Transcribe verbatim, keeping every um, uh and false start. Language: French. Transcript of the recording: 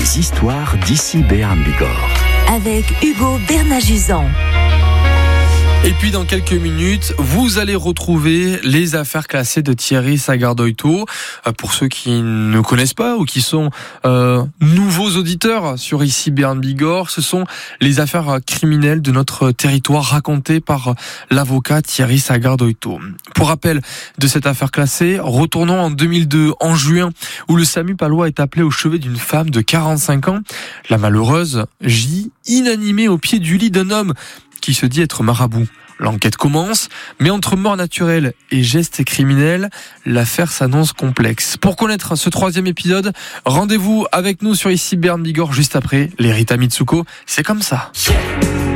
Les histoires d'Ici Béarn Bigorre. Avec Hugo Bernat-Juzan. Et puis dans quelques minutes, vous allez retrouver les affaires classées de Thierry Sagardeuil-Taux. Pour ceux qui ne connaissent pas ou qui sont euh, nouveaux auditeurs sur Ici Béarn Bigorre, ce sont les affaires criminelles de notre territoire racontées par l'avocat Thierry Sagardeuil-Taux. Pour rappel de cette affaire classée, retournons en deux mille deux, en juin, où le SAMU palois est appelé au chevet d'une femme de quarante-cinq ans. La malheureuse gît inanimée au pied du lit d'un homme qui se dit être marabout. L'enquête commence, mais entre mort naturelle et gestes criminels, l'affaire s'annonce complexe. Pour connaître ce troisième épisode, rendez-vous avec nous sur Ici Béarn Bigorre juste après les Rita Mitsuko. C'est comme ça.